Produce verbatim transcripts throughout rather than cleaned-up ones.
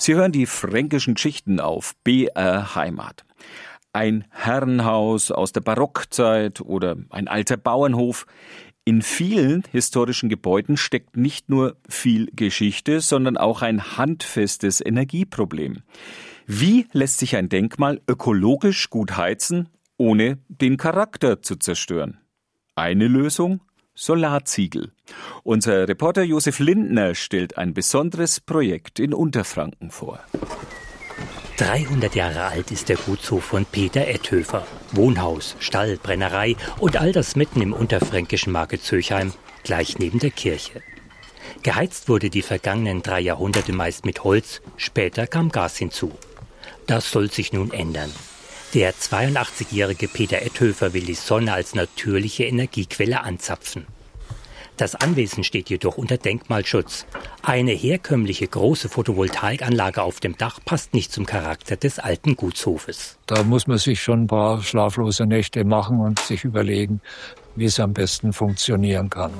Sie hören die fränkischen Geschichten auf B R Heimat. Ein Herrenhaus aus der Barockzeit oder ein alter Bauernhof. In vielen historischen Gebäuden steckt nicht nur viel Geschichte, sondern auch ein handfestes Energieproblem. Wie lässt sich ein Denkmal ökologisch gut heizen, ohne den Charakter zu zerstören? Eine Lösung? Solarziegel. Unser Reporter Josef Lindner stellt ein besonderes Projekt in Unterfranken vor. dreihundert Jahre alt ist der Gutshof von Peter Etthöfer. Wohnhaus, Stall, Brennerei und all das mitten im unterfränkischen Marke-Zöchheim, gleich neben der Kirche. Geheizt wurde die vergangenen drei Jahrhunderte meist mit Holz, später kam Gas hinzu. Das soll sich nun ändern. Der zweiundachtzigjährige Peter Etthöfer will die Sonne als natürliche Energiequelle anzapfen. Das Anwesen steht jedoch unter Denkmalschutz. Eine herkömmliche große Photovoltaikanlage auf dem Dach passt nicht zum Charakter des alten Gutshofes. Da muss man sich schon ein paar schlaflose Nächte machen und sich überlegen, wie es am besten funktionieren kann.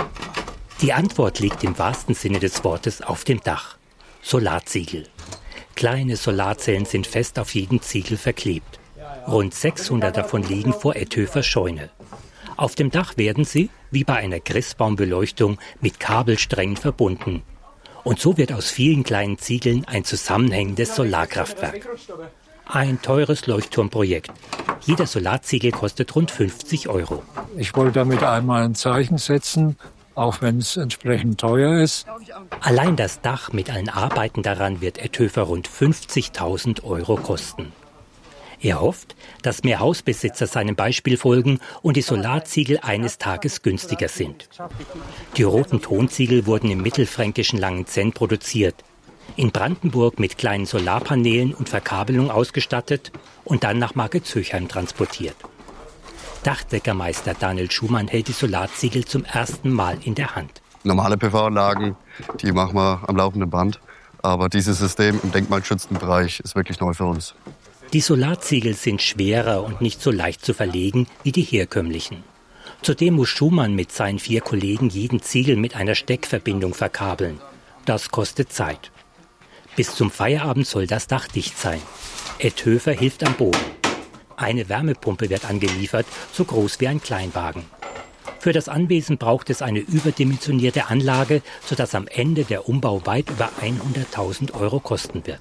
Die Antwort liegt im wahrsten Sinne des Wortes auf dem Dach. Solarziegel. Kleine Solarzellen sind fest auf jeden Ziegel verklebt. Rund sechshundert davon liegen vor Etthöfers Scheune. Auf dem Dach werden sie, wie bei einer Christbaumbeleuchtung, mit Kabelsträngen verbunden. Und so wird aus vielen kleinen Ziegeln ein zusammenhängendes Solarkraftwerk. Ein teures Leuchtturmprojekt. Jeder Solarziegel kostet rund fünfzig Euro. Ich wollte damit einmal ein Zeichen setzen, auch wenn es entsprechend teuer ist. Allein das Dach mit allen Arbeiten daran wird Etthöfer rund fünfzigtausend Euro kosten. Er hofft, dass mehr Hausbesitzer seinem Beispiel folgen und die Solarziegel eines Tages günstiger sind. Die roten Tonziegel wurden im mittelfränkischen Langenzenn produziert, in Brandenburg mit kleinen Solarpanelen und Verkabelung ausgestattet und dann nach Marke-Zöchheim transportiert. Dachdeckermeister Daniel Schumann hält die Solarziegel zum ersten Mal in der Hand. Normale P V-Anlagen, die machen wir am laufenden Band. Aber dieses System im denkmalgeschützten Bereich ist wirklich neu für uns. Die Solarziegel sind schwerer und nicht so leicht zu verlegen wie die herkömmlichen. Zudem muss Schumann mit seinen vier Kollegen jeden Ziegel mit einer Steckverbindung verkabeln. Das kostet Zeit. Bis zum Feierabend soll das Dach dicht sein. Etthöfer hilft am Boden. Eine Wärmepumpe wird angeliefert, so groß wie ein Kleinwagen. Für das Anwesen braucht es eine überdimensionierte Anlage, sodass am Ende der Umbau weit über hunderttausend Euro kosten wird.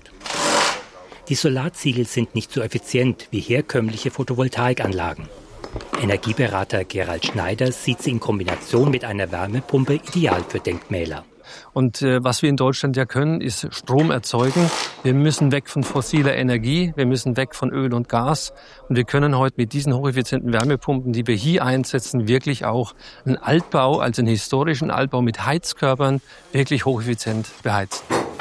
Die Solarziegel sind nicht so effizient wie herkömmliche Photovoltaikanlagen. Energieberater Gerald Schneider sieht sie in Kombination mit einer Wärmepumpe ideal für Denkmäler. Und äh, was wir in Deutschland ja können, ist Strom erzeugen. Wir müssen weg von fossiler Energie, wir müssen weg von Öl und Gas. Und wir können heute mit diesen hocheffizienten Wärmepumpen, die wir hier einsetzen, wirklich auch einen Altbau, also einen historischen Altbau mit Heizkörpern, wirklich hocheffizient beheizen.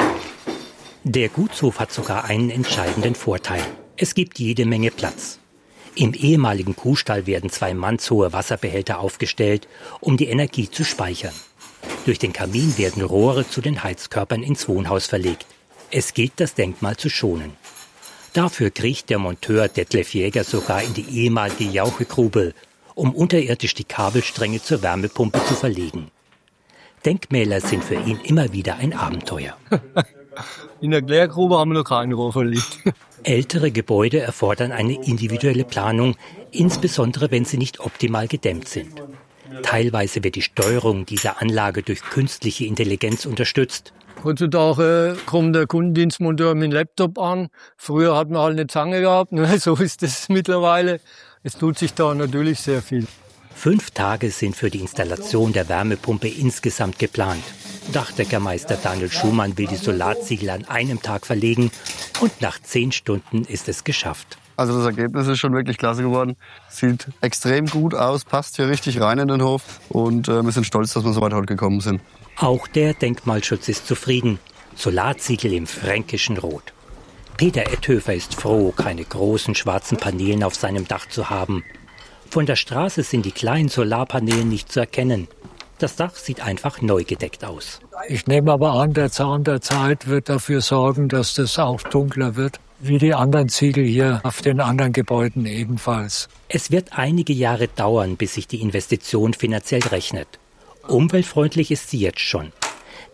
Der Gutshof hat sogar einen entscheidenden Vorteil. Es gibt jede Menge Platz. Im ehemaligen Kuhstall werden zwei mannshohe Wasserbehälter aufgestellt, um die Energie zu speichern. Durch den Kamin werden Rohre zu den Heizkörpern ins Wohnhaus verlegt. Es gilt, das Denkmal zu schonen. Dafür kriecht der Monteur Detlef Jäger sogar in die ehemalige Jauchegrube, um unterirdisch die Kabelstränge zur Wärmepumpe zu verlegen. Denkmäler sind für ihn immer wieder ein Abenteuer. In der Klärgrube haben wir noch keine Rohr verlegt. Ältere Gebäude erfordern eine individuelle Planung, insbesondere wenn sie nicht optimal gedämmt sind. Teilweise wird die Steuerung dieser Anlage durch künstliche Intelligenz unterstützt. Heutzutage kommt der Kundendienstmonteur mit dem Laptop an. Früher hat man halt eine Zange gehabt, ne? So ist es mittlerweile. Es tut sich da natürlich sehr viel. Fünf Tage sind für die Installation der Wärmepumpe insgesamt geplant. Dachdeckermeister Daniel Schumann will die Solarziegel an einem Tag verlegen und nach zehn Stunden ist es geschafft. Also das Ergebnis ist schon wirklich klasse geworden. Sieht extrem gut aus, passt hier richtig rein in den Hof und äh, wir sind stolz, dass wir so weit heute gekommen sind. Auch der Denkmalschutz ist zufrieden. Solarziegel im fränkischen Rot. Peter Etthöfer ist froh, keine großen schwarzen Paneele auf seinem Dach zu haben. Von der Straße sind die kleinen Solarpaneele nicht zu erkennen. Das Dach sieht einfach neu gedeckt aus. Ich nehme aber an, der Zahn der Zeit wird dafür sorgen, dass das auch dunkler wird, wie die anderen Ziegel hier auf den anderen Gebäuden ebenfalls. Es wird einige Jahre dauern, bis sich die Investition finanziell rechnet. Umweltfreundlich ist sie jetzt schon.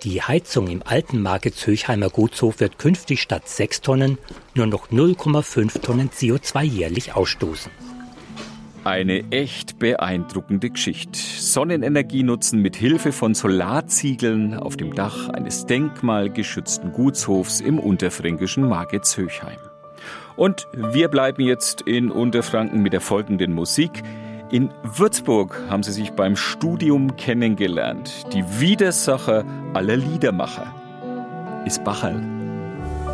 Die Heizung im alten Marketshöchheimer Gutshof wird künftig statt sechs Tonnen nur noch null Komma fünf Tonnen C O zwei jährlich ausstoßen. Eine echt beeindruckende Geschichte. Sonnenenergie nutzen mit Hilfe von Solarziegeln auf dem Dach eines denkmalgeschützten Gutshofs im unterfränkischen Marketshöchheim. Und wir bleiben jetzt in Unterfranken mit der folgenden Musik. In Würzburg haben sie sich beim Studium kennengelernt. Die Widersacher aller Liedermacher ist Bacherl.